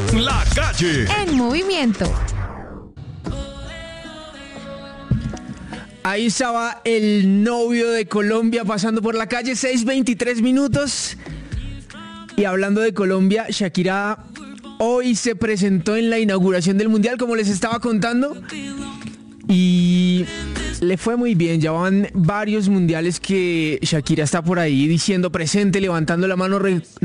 La Calle. En movimiento. Ahí estaba el novio de Colombia pasando por la calle, 6:23 minutos. Y hablando de Colombia, Shakira hoy se presentó en la inauguración del Mundial, como les estaba contando. Y le fue muy bien, ya van varios mundiales que Shakira está por ahí diciendo presente, levantando la mano,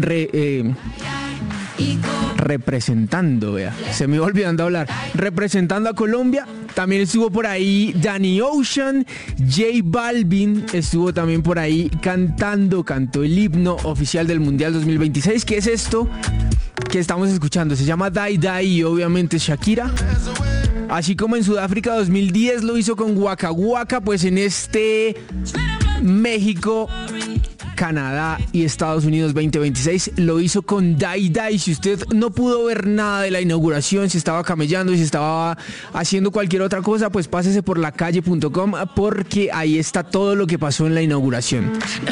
representando, vea, se me iba olvidando hablar, representando a Colombia. También estuvo por ahí Danny Ocean, J Balvin estuvo también por ahí cantó el himno oficial del Mundial 2026. ¿Qué es esto que estamos escuchando? Se llama Die Die y obviamente Shakira. Así como en Sudáfrica 2010 lo hizo con Waka Waka, pues en este México, Canadá y Estados Unidos 2026 lo hizo con Die Die. Si usted no pudo ver nada de la inauguración, si estaba camellando y si estaba haciendo cualquier otra cosa, pues pásese por lacalle.com porque ahí está todo lo que pasó en la inauguración.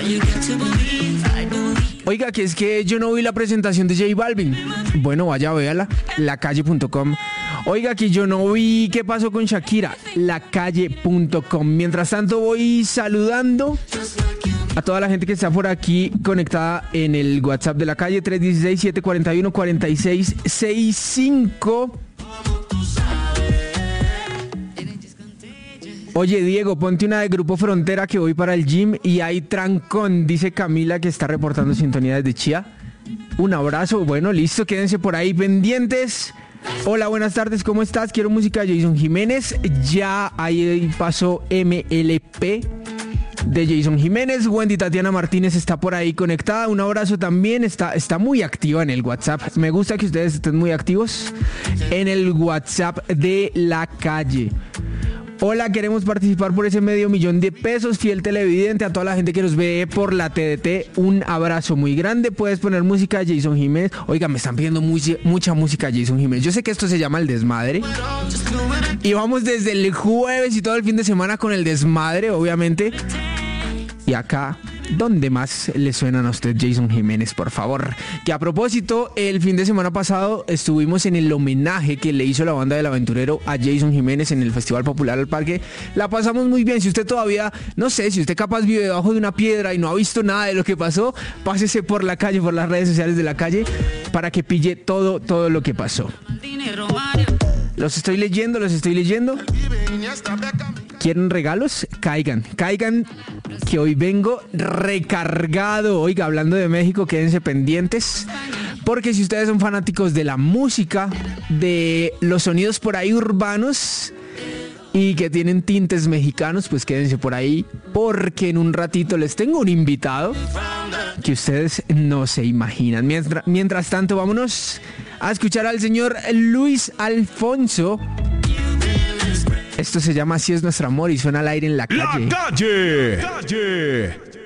Oiga, que es que yo no vi la presentación de J Balvin. Bueno, vaya, véala, lacalle.com. Oiga, que yo no vi qué pasó con Shakira, lacalle.com. Mientras tanto voy saludando a toda la gente que está por aquí conectada en el WhatsApp de La Calle, 316-741-4665. Oye, Diego, ponte una de Grupo Frontera que voy para el gym y hay trancón, dice Camila, que está reportando sintonía desde Chía. Un abrazo, bueno, listo, quédense por ahí pendientes. Hola, buenas tardes, ¿cómo estás? Quiero música de Jason Jiménez. Ya ahí pasó MLP de Jason Jiménez. Wendy Tatiana Martínez está por ahí conectada. Un abrazo también. Está muy activa en el WhatsApp. Me gusta que ustedes estén muy activos en el WhatsApp de La Calle. Hola, queremos participar por ese $500,000 de pesos. Fiel televidente, a toda la gente que nos ve por la TDT, un abrazo muy grande. Puedes poner música de Jason Jiménez. Oiga, me están pidiendo mucha música de Jason Jiménez. Yo sé que esto se llama El Desmadre. Y vamos desde el jueves y todo el fin de semana con El Desmadre, obviamente. Y acá, ¿dónde más le suenan a usted Jason Jiménez, por favor? Que a propósito, el fin de semana pasado estuvimos en el homenaje que le hizo la banda del Aventurero a Jason Jiménez en el Festival Popular al Parque. La pasamos muy bien. Si usted todavía, no sé, si usted capaz vive debajo de una piedra y no ha visto nada de lo que pasó, pásese por La Calle, por las redes sociales de La Calle, para que pille todo lo que pasó. Los estoy leyendo. ¿Quieren regalos? Caigan, que hoy vengo recargado. Oiga, hablando de México, quédense pendientes, porque si ustedes son fanáticos de la música, de los sonidos por ahí urbanos y que tienen tintes mexicanos, pues quédense por ahí, porque en un ratito les tengo un invitado que ustedes no se imaginan. Mientras tanto, vámonos a escuchar al señor Luis Alfonso. Esto se llama Así es nuestro amor y suena al aire en La Calle. La Calle.